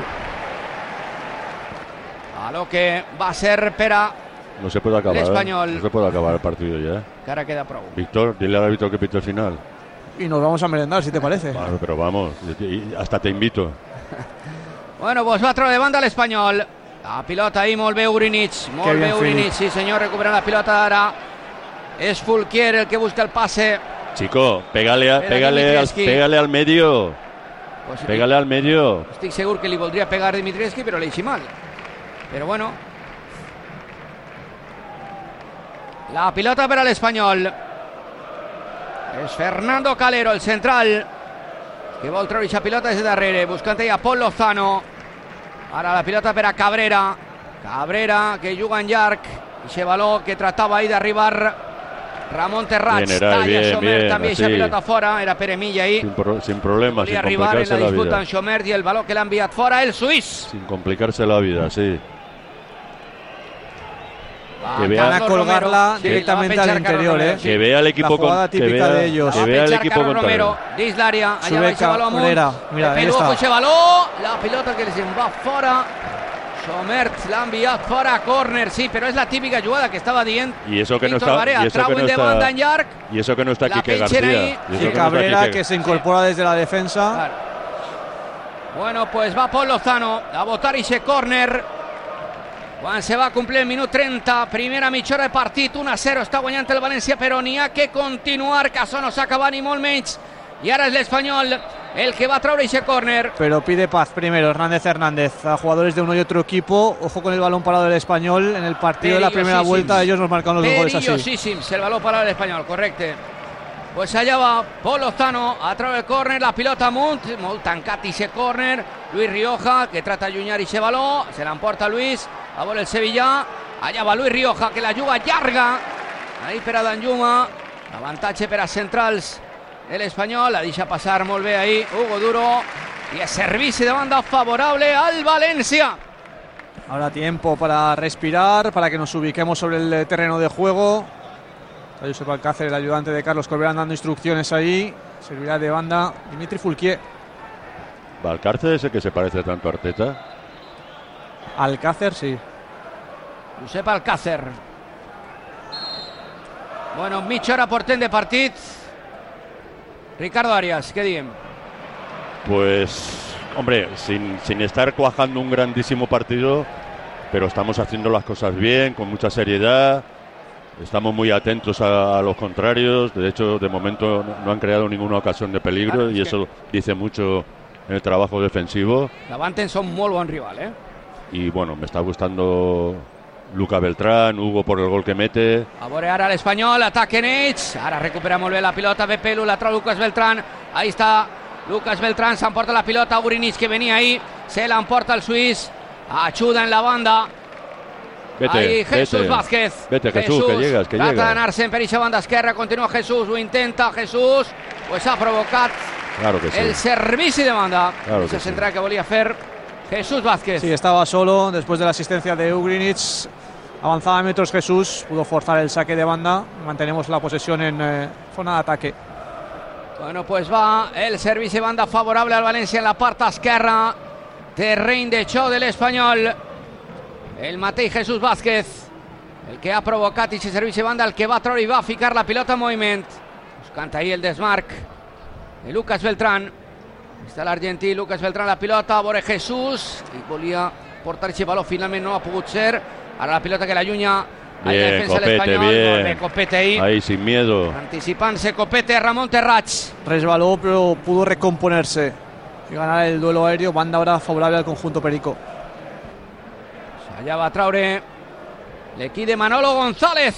a lo que va a ser per a... No se puede acabar. El ¿eh? Español. No se puede acabar el partido ya. que ara queda prou. Víctor, dile al árbitro que pite el final. Y nos vamos a merendar, si te parece. Vale, pero vamos, y- y hasta te invito. Bueno, pues va a treure de banda l'Espanyol. La pilota ahí, molt bé Urinic. Molt bien, bé Urinic, Philip. sí senyor, recupera la pilota ara. És Fulquier el que busca el pase. Chico, pégale, a- Era pégale, al, Dimitrievski. pégale al medio. Pues, Pégale al medio. Estic segur que li voldria pegar Dimitrievski, però l'he mal. Però bueno. La pilota per a l'Espanyol. És Fernando Calero, el central, que vol treure aquesta pilota des de darrere, buscant ella Pol Lozano. Ara la pilota per a Cabrera. Cabrera, que juga en llarg. Ixe baló que tratava ahí d'arribar Ramon Terrats. Bien, era, bien, Xomer bien, també, aquesta así. pilota fora. Era per Emilla ahí. Sin, pro, sin problemas, Volia sin arribar en la complicarse la, disputa vida. en Xomer i el baló que l'ha enviat fora el suís. Sin complicarse la vida, sí. Va, Que vea- Van a Carlos colgarla Romero. Sí, directamente la va a al pinchar Carlos interior, Romero, ¿eh? sí. Que vea el equipo La jugada con, que típica vea, de ellos. que Va a vea el pinchar equipo Carlos contrario. Romero dins l'àrea, allà Sube va ese Ca- baló amunt. Morera. Mira, Pepe ahí Lugo, está. ese baló, la pilota que se'n va fora. Somert l'ha enviat fora a córner, sí, però és la típica jugada que estava dient Y eso que no Víctor está, Barea. y eso que Trauen no de banda está, en llarg. y eso que no está La Quique pinchen García. ahí. Y eso Y que no está Cabrera, Quique- que se incorpora desde la defensa. Clar. Bueno, pues va Pol Lozano a votar ese córner. Quan se va complir el minut trenta, primera mitja hora de partit, u a zero, està guanyant el València, però n'hi ha que continuar, que això no s'ha acabat ni molt menys. I ara és l'Espanyol el que va treure ese córner. Pero pide paz primero Hernández Hernández a jugadores de uno y otro equipo. Ojo con el balón parado del Español. En el partido de la primera Perillosíssims. vuelta ellos nos marcaron los dos goles así. Perillosíssims, el baló para l'Espanyol, correcte. Pues allà va Pol Lozano a treure el córner, la pilota amunt, molt tancat ese córner. Luis Rioja, que trata d'allunyar ese baló, se l'emporta Luis, a veure el Sevillà. Allà va Luis Rioja, que la juga llarga. Ahí per a Danjuma, avantatge per a centrals de l'Espanyol, la deixa passar molt bé ahí Hugo Duro, i el servici de banda favorable al València. Ahora tiempo para respirar, para que nos ubiquemos sobre el terreno de juego. Está Josep Alcácer, el ayudante de Carlos Corberán, dando instrucciones ahí. Servirá de banda Dimitri Fulquier. Valcárcel es el que se parece tanto a Arteta. Alcácer, sí. Josep Alcácer. Bueno, mitja hora portent de partit. Ricardo Arias, què diem? Pues, hombre, sin, sin estar cuajando un grandísimo partido, pero estamos haciendo las cosas bien, con mucha seriedad. Estamos muy atentos a, a los contrarios. De hecho, de momento no, no han creado ninguna ocasión de peligro, Claro, y es eso dice mucho en el trabajo defensivo. Davanten són molt bon rival, eh? Y bueno, me está gustando Luca Beltrán, Hugo por el gol que mete. A veure ara l'Espanyol, ataquen ells. Ara recupera molt bé la pilota Pepelu, la trau Lucas Beltrán. Ahí està Lucas Beltrán, s'emporta la pilota Ugrinich, que venia ahí, se l'emporta el suís. Ajuda en la banda. Vete, Ahí Jesús vete. Vázquez. Vete, Jesús, que llegas, que trata llegas. d'anar-se'n per aquesta banda esquerra, continua Jesús, ho intenta Jesús, pues ha provocat Claro que sí. el servici de banda. Claro Esa que sí. central que volia fer Jesús Vázquez. Sí, estaba solo después de la asistencia de Ugrinich. Avanzaba metros Jesús, pudo forzar el saque de banda. Mantenemos la posesión en eh, zona de ataque. Bueno, pues va el servici de banda favorable al València en la part esquerra. Terreny de xoc de l'Espanyol. El mateix Jesús Vázquez, el que ha provocat aquest servici de banda, el que va treure i va ficar la pilota en moviment. Buscant ahí el desmarc de Lucas Beltrán. Està l'argentí Lucas Beltrán, la pilota, a veure Jesús, i volia portar aquest baló, finalment no ha pogut ser. Ara la pilota que l'allunya a la Bien, defensa de Copete, l'Espanyol. bien. Molt bé, Copete ahí. Ahí, sin miedo. Anticipant-se Copete, Ramon Terrats. Resbaló, pero pudo recomponerse y ganar el duelo aéreo. Banda ahora favorable al conjunto perico. Allà va treure l'equip de Manolo González.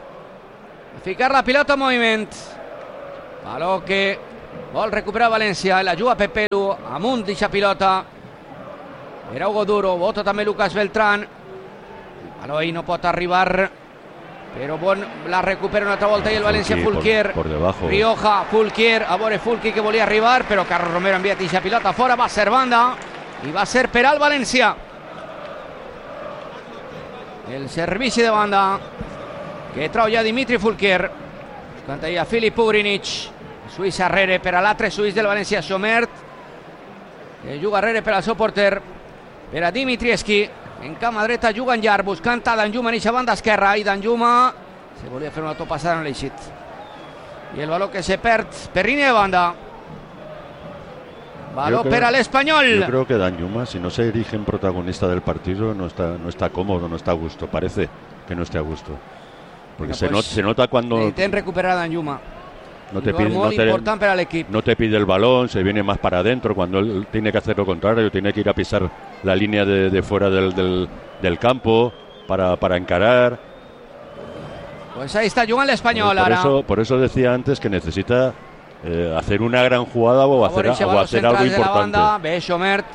A ficar la pilota en moviment. Baló que vol recuperar València. La juga Pepelu amunt d'aquesta pilota. Era Hugo Duro, vota també Lucas Beltrán. El baló ahí no pot arribar, però bon, la recupera una altra volta i el València Fulquier, Fulquier. por- por debajo. Rioja, Fulquier, a veure Fulquier que volia arribar, però Carlos Romero ha enviat aquesta pilota fora, va ser banda i va ser per al València. El servici de banda que trau ja Dimitri Fulquier. Buscant ahí a Filip Ugrinich. Suís arrere per a l'altre suís del València, Somert, que juga arrere per al seu porter, per a Dimitrievski. En cama dreta juga en llarg, buscant a Danjuma en eixa banda esquerra, i Danjuma se volia fer una topassada en l'eixit. I el baló que se perd per línia de banda. Baló Yo creo- per a l'Espanyol. Yo creo que Danjuma, si no se erige en protagonista del partido, no está, no está cómodo, no está a gusto. Parece que no esté a gusto. Porque Bueno, se, pues, not- se nota cuando... Necessitem recuperar Danjuma. No te, pide, no, te, no te pide el balón, se viene más para adentro cuando él tiene que hacer lo contrario, tiene que ir a pisar la línea de, de fuera del, del, del campo para, para encarar. Pues ahí está jugando el español. Por, por, eso, por eso decía antes que necesita eh, hacer una gran jugada o hacer, o hacer algo importante. Ve Chomert,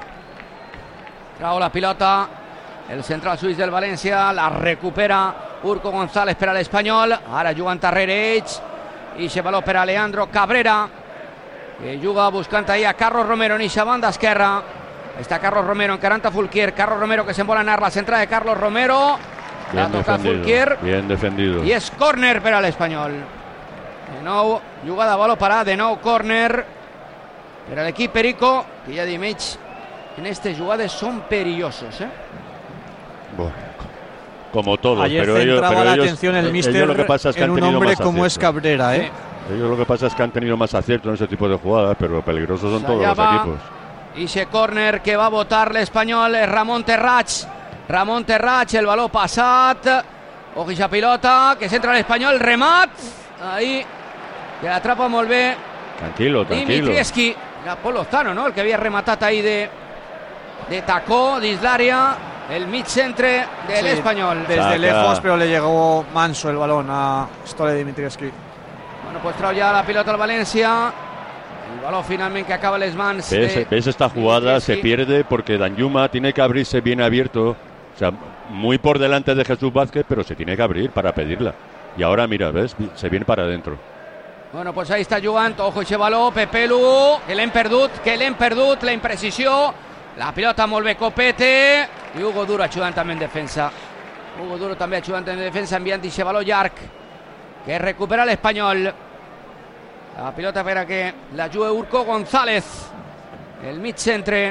trago la pilota, el central suís del Valencia, la recupera Urco González per a l'Espanyol. Ara jugant darrere ells i se valor per a Leandro Cabrera, que juga buscant ahir a Carlos Romero en eixa banda esquerra. Està Carlos Romero encarant a Fulquier. Carlos Romero que se'n vol anar, la centrada de Carlos Romero, la toca Fulquier, bien defendido, i és córner per a l'Espanyol. De nou jugada a baló parat, de nou córner per a l'equip Perico, que ja diem ells en aquestes jugades són perillosos, eh? Bueno, como todos. Ayer pero centraba ellos, pero la ellos, atención el ellos míster lo que pasa es que en han un tenido hombre más como acierto. es Cabrera, ¿eh? Sí. Ellos lo que pasa es que han tenido más acierto en ese tipo de jugadas, pero peligrosos son todos los equipos. Y ese córner que va a votar l'Espanyol es Ramon Terrats. Ramon Terrats, el baló passat. Ojo esa pilota, que centra l'Espanyol, remat. Ahí, que l'atrapa molt bé. Tranquilo, tranquilo. Dimitrieski, era Pol Lozano, ¿no? El que havia rematat ahí de, de tacó, dins l'àrea. El mig centre del sí, Espanyol. Desde Saca. lejos, pero le llegó manso el balón a Stole Dimitrieski. Bueno, pues trau ya la pilota al Valencia. El balón finalmente que acaba les mans. ¿Ves, de ¿Ves esta jugada? Dimitrieski. Se pierde porque Danjuma tiene que abrirse bien abierto. O sea, muy por delante de Jesús Vázquez, pero se tiene que abrir para pedirla. Y ahora, mira, ¿ves? Se viene para adentro. Bueno, pues ahí está jugant, ojo ese baló, Pepelu, que l'hem perdut, que l'hem perdut, la imprecisió, la pilota molt bé Copete, i Hugo Duro ajudant també en defensa. Hugo Duro també ajudant en defensa, enviant ese baló llarg, que recupera l'Espanyol. La pilota per a que la jugui Urco González, el mig centre.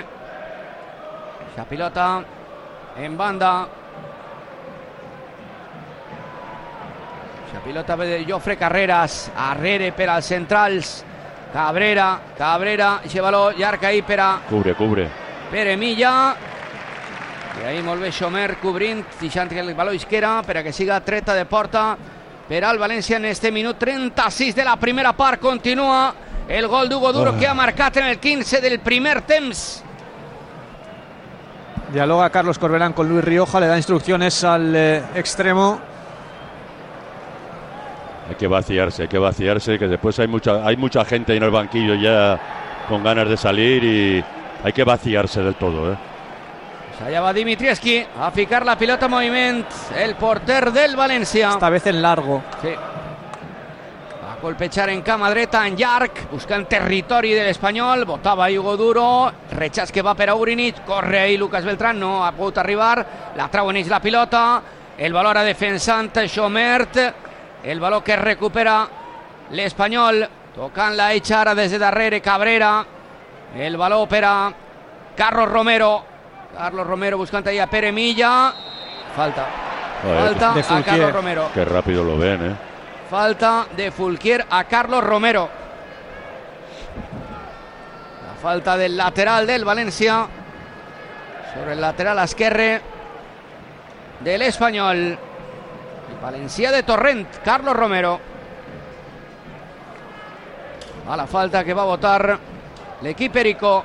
La pilota en banda. La pilota ve de Jofre Carreras, Arrere per als centrals, Cabrera, Cabrera, i baló llarg ahí per a Cubre, cubre. Pere Milla, i ahí molt bé Chomer cobrint, deixant el baló isquera per a que siga treta de porta per al València en este minut trenta-sis de la primera part. Continua el gol d'Hugo Duro, oh, que ha marcat en el quince del primer temps. Dialoga Carlos Corberán con Luis Rioja, le da instrucciones al eh, extremo. Hay que vaciarse, hay que vaciarse, que después hay mucha, hay mucha gente en el banquillo ya con ganas de salir y hay que vaciarse del todo, ¿eh? Pues allá va Dimitrieski a ficar la pilota en moviment, el porter del València. Esta vez en largo. Sí. Va a colpejar en cama dreta, en llarg, buscant territori de l'Espanyol. Botava Hugo Duro, rechaç que va per a Urinich, corre ahí Lucas Beltrán, no ha pogut arribar, la trau en ells la pilota, el baló ara defensant Chomert. El baló que recupera l'Espanyol, tocant la eixa ara des de darrere Cabrera. El baló per a Carlos Romero. Carlos Romero buscant ahí a Pere Milla. Falta. Falta a Carlos Romero. Qué rápido lo ven, ¿eh? Falta de Fulquier a Carlos Romero. La falta del lateral del València sobre el lateral esquerre del Espanyol. Valencia de Torrent, Carlos Romero. A la falta que va a votar l'equip Perico.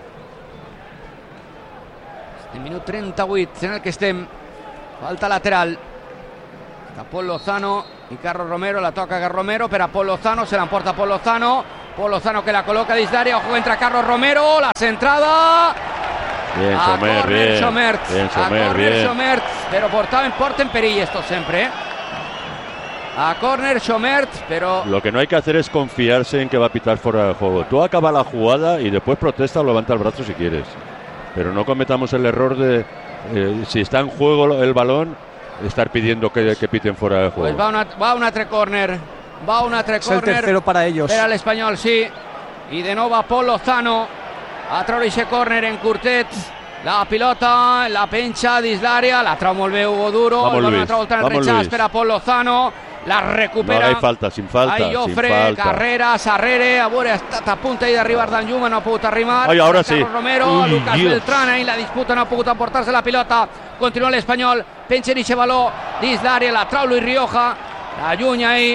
Este minut trenta-vuit en el que estem. Falta lateral. Está Pol Lozano y Carlos Romero. La toca Carlos Romero, pero a Pol Lozano se la emporta Pol Lozano. Pol Lozano que la coloca dins d'àrea. Ojo, entra Carlos Romero. La centrada. Bien, a Chomer, bien. Chomert. Bien, Chomer, a bien. Chomert, pero portaven, porten perill esto sempre, eh? A córner Chomert, pero lo que no hay que hacer es confiarse en que va a pitar fuera de juego. Tú acaba la jugada y después protesta o levanta el brazo si quieres. Pero no cometamos el error de, eh, si está en juego el balón, estar pidiendo que, que piten fuera de juego. Pues va, una, va un altre córner. Va un altre córner. Es el tercero para ellos. Era l'Espanyol, sí. I de nou va Pol Lozano a treure aquest córner en curtet. La pilota, la penja dins l'àrea, la trau molt bé Hugo Duro. Vamos, el balón Luis. la trau el Vamos, rechaç Luis. per a Pol Lozano. La recupera. No hay falta, sin falta. Ahí Jofre, sin falta. Carreras, Arrere, a veure, ha estat a punt d'arribar d'Anjuma, no ha pogut arribar. Ai, ahora sí. Carlos Romero, Uy, Lucas Dios. Beltrán, ahí la disputa, no ha pogut emportar-se la pilota. Continua l'Espanyol, penja en eixe baló dins l'àrea, la trau Luis Rioja, la llunya ahí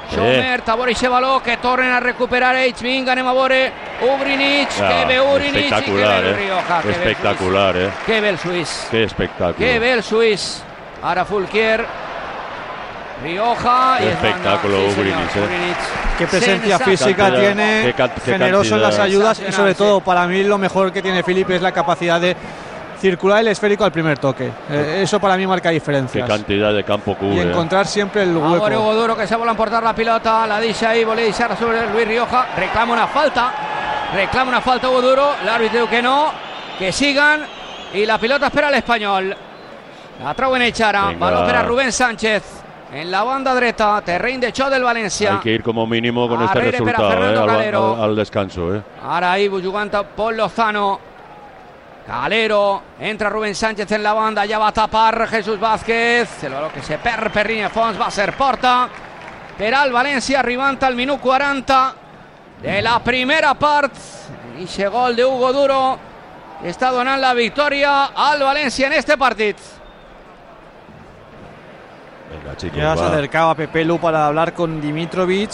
Sommer, a veure aquest baló que tornen a recuperar ells. Vinga, anem a veure Ugrinic, ja, que ve Ugrinic i que ve el eh? Rioja. Espectacular, eh? Que ve el suís. Que espectáculo. Que ve el suís. Ara Fulquier, Rioja. Qué y espectáculo, sí, Ugrinic, eh. Ugrinic. Qué presencia Sensacional. física Cantidad, tiene, qué can- qué generoso en las cantidad. ayudas y sobre Sí. todo para mí lo mejor que tiene Philippe es la capacidad de circular el esférico al primer toque. Eh, eso para mí marca Qué diferencias. cantidad de campo Y cubre. encontrar siempre el Ahora hueco. Hugo Duro que se vuelve a emportar la pilota, la deixa ahí, volia deixar sobre Luis Rioja, reclama una falta, reclama una falta Hugo Duro, l'àrbitre diu que no, que sigan, y la pilota espera al Espanyol. La trauen ells ara, Venga. baló per a Rubén Sánchez, en la banda dreta, terreny de xoc del València. Hay que ir como mínimo con este Arrere per a resultado, eh, Fernando al, Calero. al- al descanso, eh. Ara ahí jugant a Pol Lozano. Calero, entra Rubén Sánchez en la banda, ja va a tapar Jesús Vázquez, el baló que se perd per línia de fons, va a ser porta per al València, arribant al minut quaranta de la primera part. I ese gol de Hugo Duro està donant la victòria al València en este partit. Venga, chicos, Ya se va. acercaba Pepe Lu para hablar con Dimitrovic.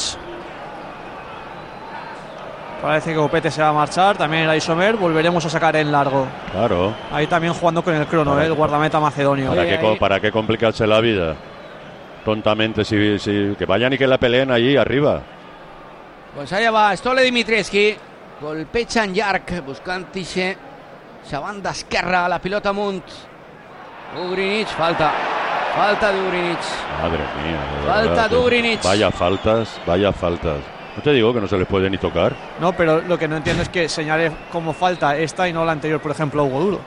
Parece que Opete se va a marchar. También era Isomer. Volveremos a sacar en largo. Claro. Ahí también jugando con el crono, Para- eh, el guardameta macedonio. ¿Para Ahí, qué, ahí. co- ¿Para qué complicarse la vida? Tontamente, si, si- que vayan y que la peleen allí arriba. Pues allà va Stole Dimitrievski, golpeja en llarg, buscant ixe, sa banda esquerra, la pilota amunt. Ugrinic, falta, falta d'Ugrinic. Madre mía. de Falta verdad, de tío. Ugrinic. Vaya faltas, vaya faltas. No te digo que no se les puede ni tocar. No, pero lo que no entiendo es que señale como falta esta y no la anterior, por ejemplo, a Hugo Duro.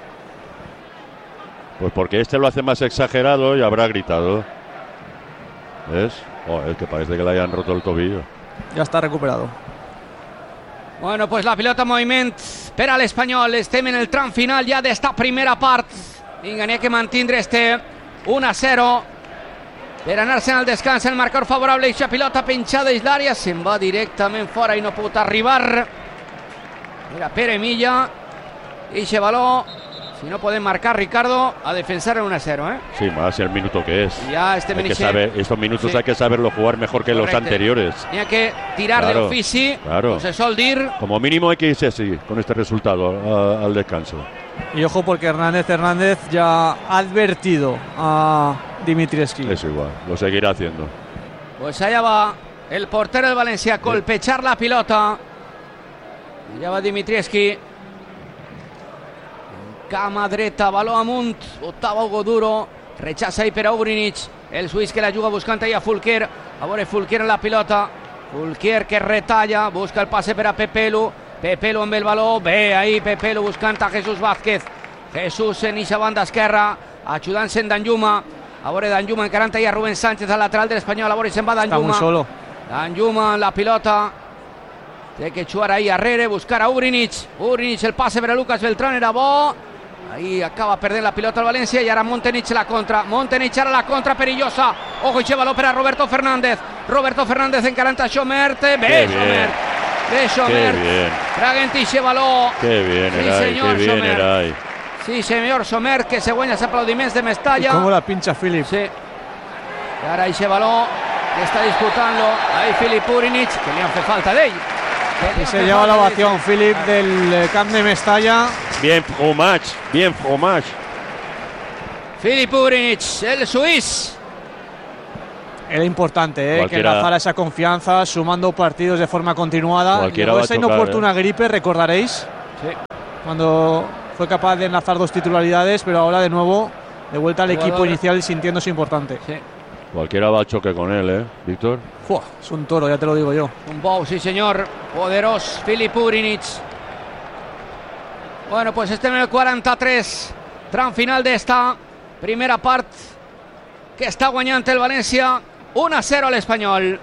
Pues porque este lo hace más exagerado y habrá gritado. ¿Ves? Oh, es que parece que le hayan roto el tobillo. Ya está recuperado. Bueno, pues la pilota en moviment per a l'Espanyol. Estem en el tram final ja d'esta primera part. Vinga, n'hi ha que mantindre este un a zero per anar-se'n al descans. El marcador favorable, eixa pilota penjada dins l'àrea, se'n va directament fora i no ha pogut arribar. Era Pere Milla. Eixe baló, si no podem marcar, Ricardo, a defensar en un a zero, eh? Sí, más el minuto que es. Ja estem Hay en que eixe- saber, estos minutos Sí. hay que saberlo jugar mejor que los Correcte. anteriores. N'hi ha que tirar Claro, de l'ofici, claro. com se sol dir. Como mínimo hay que irse así, con este resultado, a- al descanso. Y ojo porque Hernández Hernández ya ha advertido a Dimitrievski. Es igual, lo seguirá haciendo. Pues allá va el portero del Valencia a colpechar la pilota. Allá va Dimitrievski. Cama dreta, baló amunt, botava Hugo Duro, rechaça ahí per a Ugrinic, el suís que la juga buscant ahí a Fulquier, a veure Fulquier en la pilota, Fulquier que retalla, busca el passe per a Pepelu, Pepelu amb el baló, bé ahí Pepelu buscant a Jesús Vázquez, Jesús en eixa banda esquerra, ajudant-se en Danjuma, a veure Danjuma encarant ahí a Rubén Sánchez al lateral de l'Espanyol, a veure se'n va Está muy Danjuma. solo. Danjuma en la pilota. Té que jugar ahí arrere, buscar a Ugrinic. Ugrinic, el passe per a Lucas Beltrán era bo. Ahí acaba perdent la pilota al València i ara Montenich la contra. Montenich ara la contra perillosa. Ojo, i baló per a Roberto Fernández. Roberto Fernández encarant a Schomert. Bé, Qué Schomert. Bé, Qué Schomert. bien, Traguen ixe baló. qué bien, Sí, Eray, señor, qué bien, Sommer. Eray. Sí, senyor Schomert, que se guanya els aplaudiments de ¿Y Mestalla. cómo la pincha Philip? Sí. Y ahora ese balón que está disputando ahí Filip Ugrinic, que le hace falta de él. Y se lleva la ovación Philip del eh, Camp de Mestalla. Bien fromage, bien fromage. Filip Ugrinic, el suís. Era importante eh, que Cualquiera- enlazara esa confianza, sumando partidos de forma continuada. Cualquiera Llegó va a esa chocar, inoportuna gripe, recordaréis, Sí. cuando fue capaz de enlazar dos titularidades, pero ahora de nuevo de vuelta al Jugador. equipo inicial y sintiéndose importante. Sí. Cualquiera va al choque con él, ¿eh, Víctor? Fua, es un toro, ya te lo digo yo. Un bou, sí señor. Poderós Filip Ugrinic. Bueno, pues este en el quaranta-tres. Tram final d'esta primera part que està guanyant el València un a zero a l'Espanyol.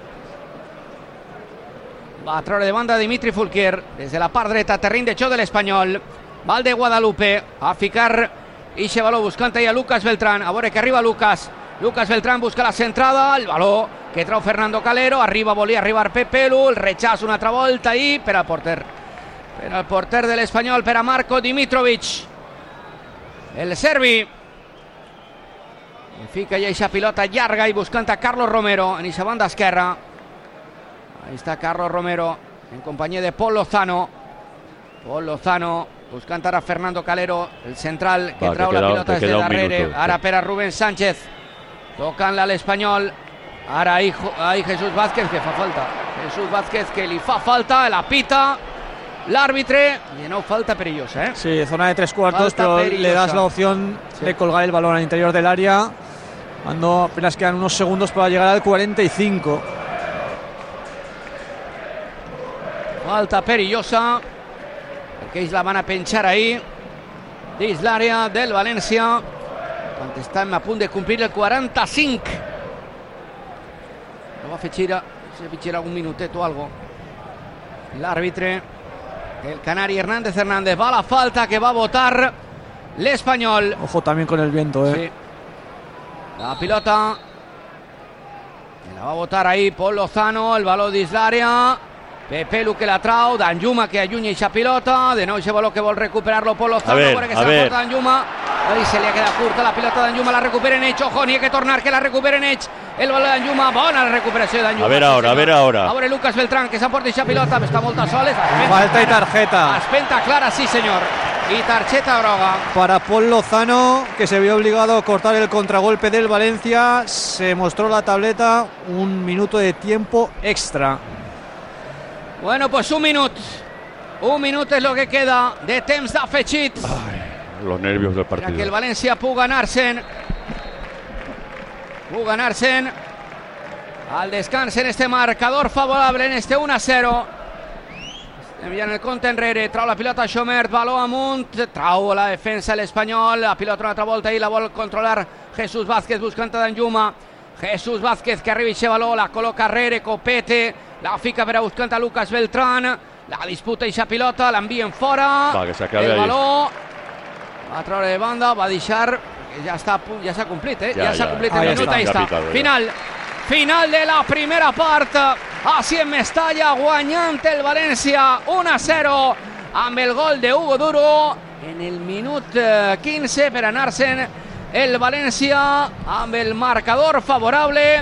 Va a treure de banda Dimitri Fulquier des de la part dreta, terreny de xoc de l'Espanyol. Val de Guadalupe a ficar ixe baló buscant ahí a Lucas Beltrán. A veure que arriba Lucas. Lucas Beltrán busca la centrada, el baló que trau Fernando Calero, arriba volia arribar Pepelu, el rechaç una altra volta i per al porter. Per al porter de l'Espanyol, per a Marco Dimitrovic. El serbi. I fica ja eixa pilota llarga i buscant a Carlos Romero en eixa banda esquerra. Ahí está Carlos Romero en compañía de Pol Lozano. Pol Lozano buscant ara Fernando Calero, el central, que Va, trau que la queda, pilota des de darrere. minuto, Ara sí. per a Rubén Sánchez, tocant-la a l'Espanyol. Ara ahí, ahí Jesús Vázquez, que fa falta. Jesús Vázquez, que li fa falta, la pita l'àrbitre, i no falta perillosa, ¿eh? Sí, zona de tres cuartos, Falta pero perillosa. le das la opción Sí. de colgar el balón al interior del área. Cuando apenas quedan unos segundos para llegar al cuarenta y cinco. Falta perillosa, perquè ells la van a penjar ahir dins l'àrea del València, quan estem a punt de complir el quaranta-cinc. No va a fer gira, se fitxera algun minutet o algo. L'àrbitre, el canari Hernández Hernández, va a la falta que va a votar l'Espanyol. Ojo también con el viento, ¿eh? Sí. La pilota la va a botar ahí Pol Lozano, el baló dins l'àrea. Pepe Lu que la trau, Danjuma que allunya eixa pilota, de nou eixe baló que vol recuperar-lo Pol Lozano, A ver, veure que a se la ver. porta Danjuma. Ai, se li ha quedat curta la pilota Danjuma, la recuperen ells, ojo, n'hi ha que tornar, que la recuperen ells. El baló de Danjuma, bona la recuperació de Danjuma. A ver ahora, a ver ahora. A veure Lucas Beltrán, que s'emporta eixa pilota, està molt a soles. Falta y tarjeta Espenta clara, sí senyor. I tarjeta groga. para Pol Lozano, que se vio obligado a cortar el contragolpe del Valencia. Se mostró la tableta, un minuto de tiempo extra. Bueno, pues un minut. Un minut és lo que queda de temps d'afegit Los nervios del per a que el partido. València pugui anar-se'n. Pugui anar-se'n al descans en este marcador favorable, en este uno a cero. Enviant el compte enrere, trau la pilota Xomert, baló amunt, trau la defensa l'Espanyol, la pilota una altra volta i la vol controlar Jesús Vázquez buscant a Danjuma. Jesús Vázquez que arriba eixe baló, la col·loca arrere, Copete, la fica per a buscant a Lucas Beltrán, la disputa eixa pilota, l'envien fora, Va, que s'acabi el ahí. baló va treure de banda, va deixar, ja està a punt, ja s'ha complit, eh? Ja, ja s'ha ja. complit Ahí el minut, està. ahí Ja està, pitado, ja. final final de la primera part, així en Mestalla, guanyant el València uno a cero, amb el gol de Hugo Duro en el minut eh, quinze per anar-se'n el València amb el marcador favorable.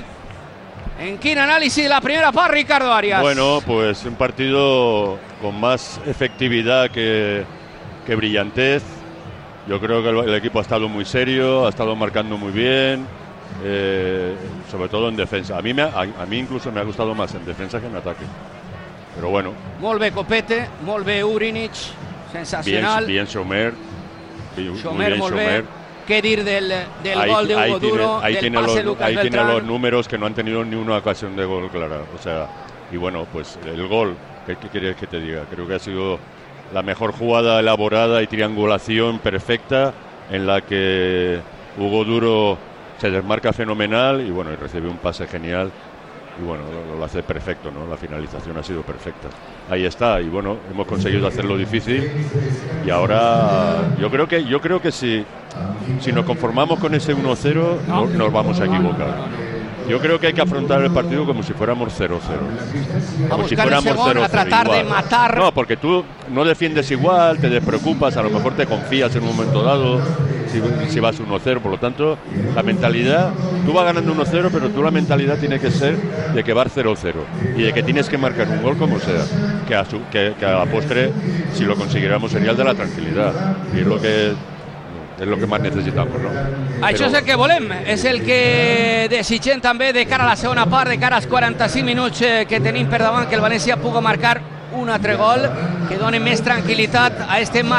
En quin anàlisi de la primera part, Ricardo Arias? Bueno, pues un partido con más efectividad que, que brillantez. Yo creo que el, el equipo ha estado muy serio, ha estado marcando muy bien, eh, sobre todo en defensa. A mí, me ha- a, a mí incluso me ha gustado más en defensa que en ataque. Pero bueno, Molt bé Copete, molt bé Urinic, bien, sensacional. bien Somer, bien- muy Xomer, bien molt bé. Somer. Què dir del, del Ahí, gol de ahí Hugo tiene, Duro, ahí del tiene pase los, Lucas ahí tiene Beltrán? los números que no han tenido ni una ocasión de gol clara. O sea, y bueno, pues el gol, ¿qué, qué quieres que te diga? Creo que ha sido la mejor jugada elaborada y triangulación perfecta en la que Hugo Duro se desmarca fenomenal y bueno, y recibe un pase genial y bueno, lo, lo hace perfecto, ¿no? La finalización ha sido perfecta. Ahí está, y bueno, hemos conseguido hacerlo difícil y ahora yo creo que yo creo que si, si nos conformamos con ese uno cero no, nos vamos a equivocar. Yo creo que hay que afrontar el partido como si fuéramos cero cero. A Como si buscar el fuéramos segon, cero a cero, tratar de igual. matar. No, porque tú no defiendes igual, te despreocupas, a lo mejor te confías en un momento dado, si, si vas uno cero. Por lo tanto, la mentalidad, tú vas ganando uno cero, pero tú la mentalidad tiene que ser de que vas cero cero y de que tienes que marcar un gol como sea. Que a, su- que, que a la postre, si lo consiguiéramos, sería el de la tranquilidad. Y es lo que, es lo que más necesitamos, ¿no? Això Però- és el que volem, és el que desitgem també de cara a la segona part, de cara als quaranta-cinc minuts eh, que tenim per davant, que el València pugui marcar un altre gol que doni més tranquil·litat a este